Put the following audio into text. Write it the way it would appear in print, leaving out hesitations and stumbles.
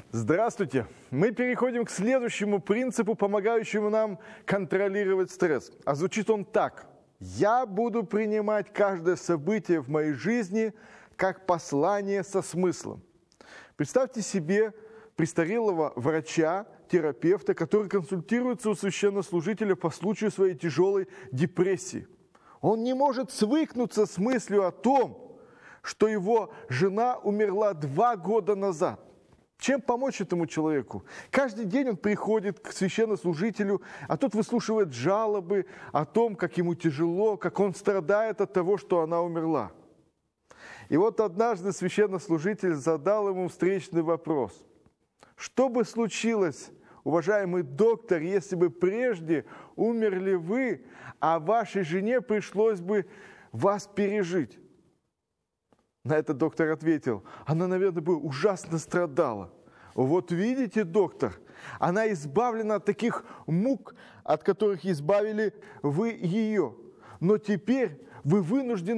Здравствуйте! Мы переходим к следующему принципу, помогающему нам контролировать стресс. А звучит он так. Я буду принимать каждое событие в моей жизни как послание со смыслом. Представьте себе престарелого врача, терапевта, который консультируется у священнослужителя по случаю своей тяжелой депрессии. Он не может свыкнуться с мыслью о том, что его жена умерла 2 года назад. Чем помочь этому человеку? Каждый день он приходит к священнослужителю, а тот выслушивает жалобы о том, как ему тяжело, как он страдает от того, что она умерла. И вот однажды священнослужитель задал ему встречный вопрос. Что бы случилось, уважаемый доктор, если бы прежде умерли вы, а вашей жене пришлось бы вас пережить? На это доктор ответил, она, наверное, бы ужасно страдала. Вот видите, доктор, она избавлена от таких мук, от которых избавили вы ее. Но теперь вы вынуждены